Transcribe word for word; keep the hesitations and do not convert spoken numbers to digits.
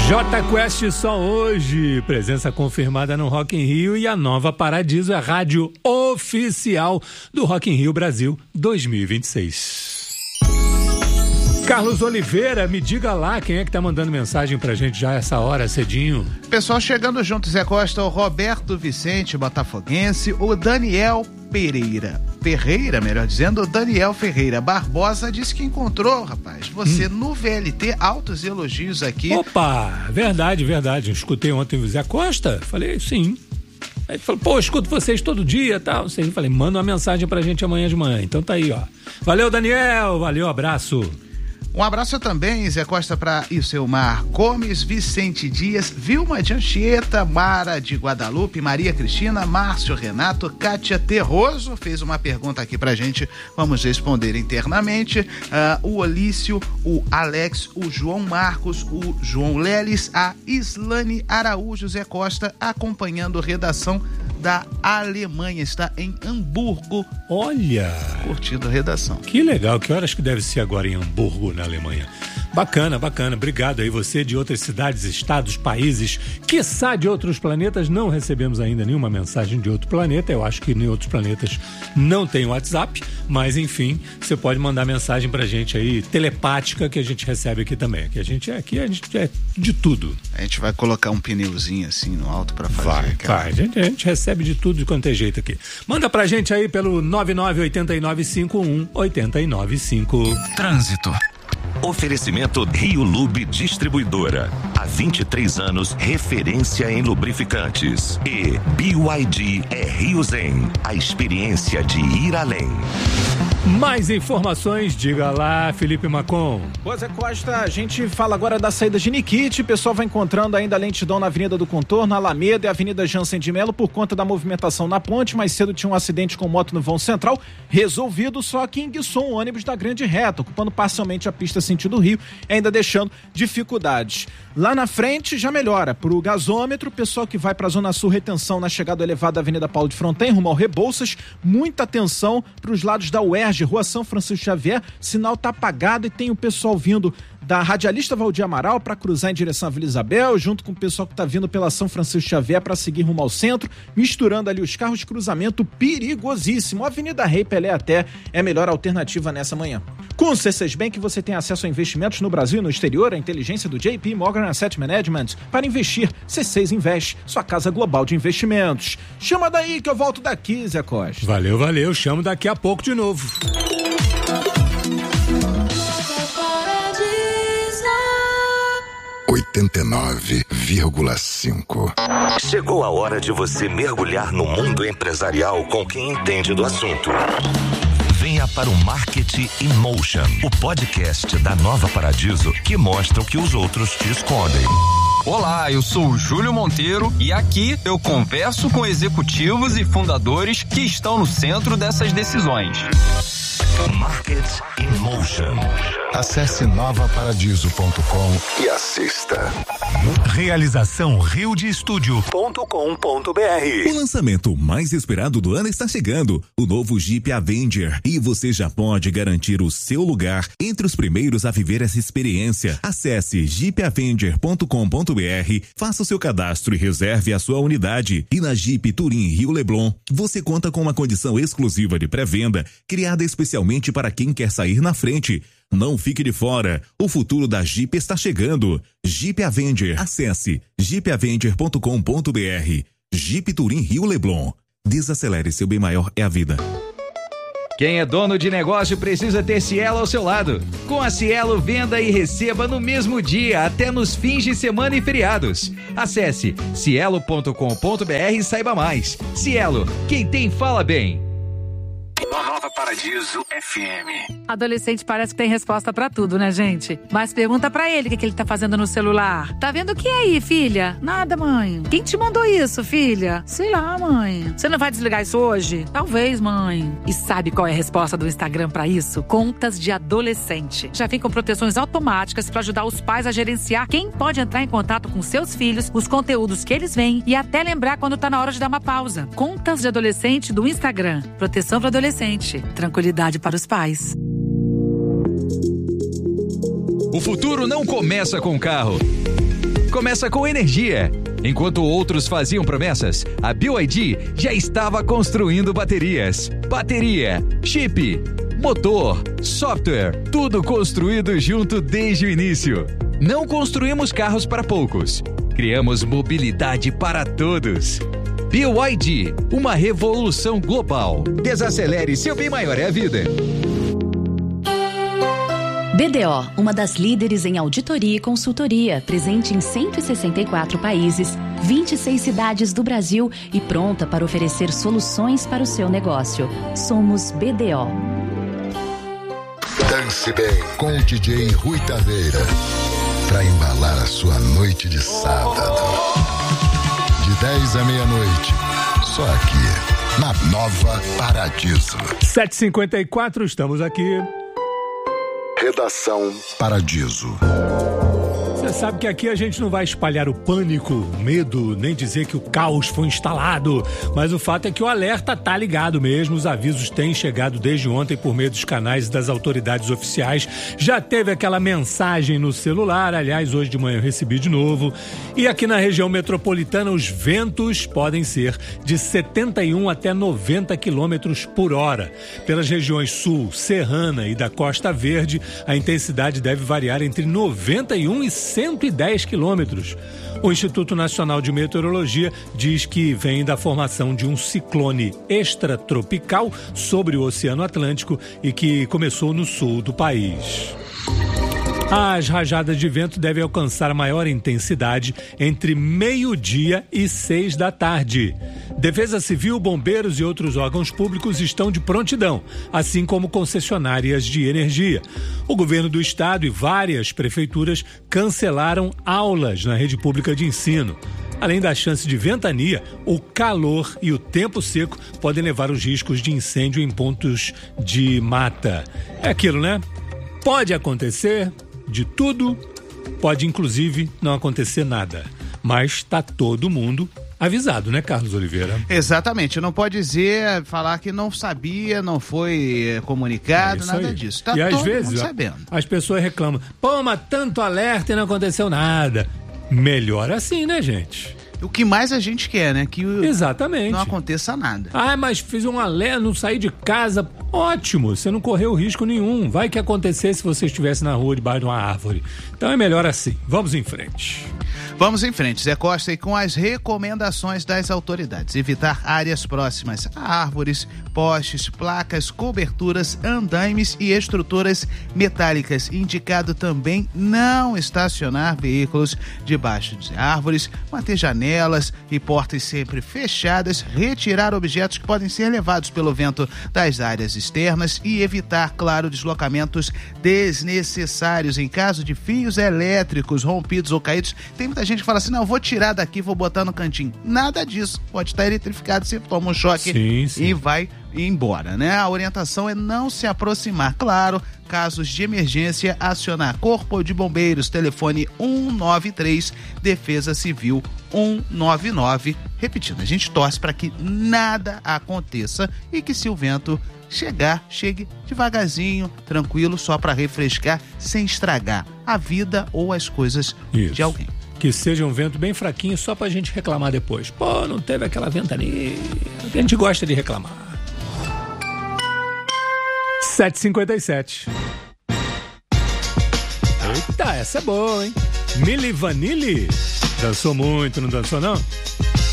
Jota Quest só hoje, presença confirmada no Rock in Rio e a Nova Paradiso é a rádio oficial do Rock in Rio Brasil dois mil e vinte e seis. Carlos Oliveira, me diga lá quem é que tá mandando mensagem pra gente já essa hora, cedinho. Pessoal chegando junto, Zé Costa, o Roberto Vicente, botafoguense, o Daniel Pereira, Ferreira, melhor dizendo, o Daniel Ferreira Barbosa disse que encontrou, rapaz, você hum. no V L T, altos elogios aqui. Opa, verdade, verdade, eu escutei ontem o Zé Costa, falei sim. Aí ele falou, pô, eu escuto vocês todo dia e tal, eu falei, manda uma mensagem pra gente amanhã de manhã, então tá aí, ó. Valeu, Daniel, valeu, abraço. Um abraço também, Zé Costa, para Ilcemar Gomes, Vicente Dias, Vilma de Anchieta, Mara de Guadalupe, Maria Cristina, Márcio Renato, Kátia Terroso fez uma pergunta aqui pra gente, vamos responder internamente. Uh, o Olício, o Alex, o João Marcos, o João Leles, a Islane Araújo, Zé Costa, acompanhando redação da Alemanha, está em Hamburgo. Olha! Curtindo a redação. Que legal, que horas que deve ser agora em Hamburgo, na Alemanha? Bacana, bacana, obrigado aí você de outras cidades, estados, países, quiçá de outros planetas, não recebemos ainda nenhuma mensagem de outro planeta, eu acho que em outros planetas não tem WhatsApp, mas enfim, você pode mandar mensagem pra gente aí, telepática, que a gente recebe aqui também, que a gente é aqui, a gente é de tudo. A gente vai colocar um pneuzinho assim no alto pra fazer. Vai, aquela... vai, a gente, a gente recebe de tudo de quanto é jeito aqui. Manda pra gente aí pelo nove nove oito nove cinco um oito nove cinco. Trânsito. Oferecimento Rio Lube Distribuidora. Há vinte e três anos, referência em lubrificantes. E B Y D é Rio Zen, a experiência de ir além. Mais informações, diga lá, Felipe Macon. Boa, Zé Costa, a gente fala agora da saída de Nikit, o pessoal vai encontrando ainda lentidão na Avenida do Contorno, Alameda e Avenida Jansen de Melo por conta da movimentação na ponte. Mais cedo tinha um acidente com moto no vão central, resolvido, só que enguiçou um ônibus da Grande Reta, ocupando parcialmente a pista sentido Rio, ainda deixando dificuldades. Lá na frente já melhora, pro gasômetro, o pessoal que vai pra Zona Sul, retenção na chegada elevada da Avenida Paulo de Fronten, rumo ao Rebouças, muita atenção pros lados da U E R J, Rua São Francisco Xavier, sinal tá apagado e tem o pessoal vindo da Radialista Valdir Amaral para cruzar em direção à Vila Isabel, junto com o pessoal que tá vindo pela São Francisco Xavier para seguir rumo ao centro, misturando ali os carros, cruzamento perigosíssimo. A Avenida Rei Pelé até é a melhor alternativa nessa manhã. Com o C seis Bank você tem acesso a investimentos no Brasil e no exterior, a inteligência do J P Morgan Asset Management para investir. C seis Invest, sua casa global de investimentos. Chama daí que eu volto daqui, Zé Costa. Valeu, valeu, chamo daqui a pouco de novo. oitenta e nove vírgula cinco. Chegou a hora de você mergulhar no mundo empresarial com quem entende do assunto. Venha para o Marketing in Motion, o podcast da Nova Paradiso que mostra o que os outros te escondem. Olá, eu sou o Júlio Monteiro e aqui eu converso com executivos e fundadores que estão no centro dessas decisões. Market in Motion. Acesse nova paradiso ponto com e assista. Realização rio de estúdio ponto com ponto br. O lançamento mais esperado do ano está chegando, o novo Jeep Avenger, e você já pode garantir o seu lugar entre os primeiros a viver essa experiência. Acesse jeep avenger ponto com ponto br, faça o seu cadastro e reserve a sua unidade. E na Jeep Turim Rio Leblon, você conta com uma condição exclusiva de pré-venda, criada especialmente para quem quer sair na frente. Não fique de fora, o futuro da Jeep está chegando. Jeep Avenger, acesse jeep avenger ponto com ponto br. Jeep Turim Rio Leblon, desacelere, seu bem maior é a vida. Quem é dono de negócio precisa ter Cielo ao seu lado. Com a Cielo, venda e receba no mesmo dia, até nos fins de semana e feriados. Acesse cielo ponto com ponto br e saiba mais. Cielo, quem tem fala bem. Nova Paradiso F M. Adolescente parece que tem resposta pra tudo, né, gente? Mas pergunta pra ele o que, que ele tá fazendo no celular. Tá vendo o que aí, filha? Nada, mãe. Quem te mandou isso, filha? Sei lá, mãe. Você não vai desligar isso hoje? Talvez, mãe. E sabe qual é a resposta do Instagram pra isso? Contas de adolescente. Já vem com proteções automáticas pra ajudar os pais a gerenciar quem pode entrar em contato com seus filhos, os conteúdos que eles veem e até lembrar quando tá na hora de dar uma pausa. Contas de adolescente do Instagram. Proteção para adolescente. Tranquilidade para os pais. O futuro não começa com o carro. começa com energia. Enquanto outros faziam promessas, a B Y D já estava construindo baterias. Bateria, chip, motor, software, tudo construído junto desde o início. Não construímos carros para poucos. Criamos mobilidade para todos. B Y D, uma revolução global. Desacelere, seu bem maior é a vida. B D O, uma das líderes em auditoria e consultoria, presente em cento e sessenta e quatro países, vinte e seis cidades do Brasil e pronta para oferecer soluções para o seu negócio. Somos B D O. Dance bem com o D J Rui Taveira, para embalar a sua noite de sábado. De dez à meia-noite, só aqui, na Nova Paradiso. sete e cinquenta e quatro, estamos aqui. Redação Paradiso. Você sabe que aqui a gente não vai espalhar o pânico, o medo, nem dizer que o caos foi instalado. Mas o fato é que o alerta tá ligado mesmo. Os avisos têm chegado desde ontem por meio dos canais das autoridades oficiais. Já teve aquela mensagem no celular. Aliás, hoje de manhã eu recebi de novo. E aqui na região metropolitana, os ventos podem ser de setenta e um até noventa quilômetros por hora. Pelas regiões sul, serrana e da Costa Verde, a intensidade deve variar entre noventa e um e cento e dez quilômetros. O Instituto Nacional de Meteorologia diz que vem da formação de um ciclone extratropical sobre o Oceano Atlântico e que começou no sul do país. As rajadas de vento devem alcançar maior intensidade entre meio-dia e seis da tarde. Defesa Civil, bombeiros e outros órgãos públicos estão de prontidão, assim como concessionárias de energia. O governo do estado e várias prefeituras cancelaram aulas na rede pública de ensino. Além da chance de ventania, o calor e o tempo seco podem levar os riscos de incêndio em pontos de mata. É aquilo, né? Pode acontecer de tudo, pode inclusive não acontecer nada, mas está todo mundo avisado, né, Carlos Oliveira? Exatamente, não pode dizer, falar que não sabia, não foi comunicado, é nada aí. Disso. Tá e todo às vezes mundo sabendo. As pessoas reclamam, pô, mas tanto alerta e não aconteceu nada. Melhor assim, né, gente? O que mais a gente quer, né? Que Exatamente. não aconteça nada. Ah, mas fiz um alerta, não saí de casa. Ótimo, você não correu risco nenhum. Vai que acontecesse se você estivesse na rua debaixo de uma árvore. Então é melhor assim. Vamos em frente. Vamos em frente, Zé Costa, e com as recomendações das autoridades. Evitar áreas próximas a árvores, postes, placas, coberturas, andaimes e estruturas metálicas. Indicado também não estacionar veículos debaixo de árvores, manter janelas e portas sempre fechadas, retirar objetos que podem ser levados pelo vento das áreas externas e evitar, claro, deslocamentos desnecessários. Em caso de fios elétricos rompidos ou caídos, tem muita gente que fala assim, não, vou tirar daqui, vou botar no cantinho. Nada disso, pode estar eletrificado, você toma um choque sim, sim. e vai embora, né? A orientação é não se aproximar, claro, casos de emergência, acionar Corpo de Bombeiros, telefone um nove três, Defesa Civil um nove nove. Repetindo, a gente torce para que nada aconteça e que se o vento chegar, chegue devagarzinho, tranquilo, só para refrescar, sem estragar a vida ou as coisas Isso. de alguém. Que seja um vento bem fraquinho, só pra gente reclamar depois. Pô, não teve aquela ventania. A gente gosta de reclamar. sete e cinquenta e sete. Eita, essa é boa, hein? Milli Vanilli. Dançou muito, não dançou não?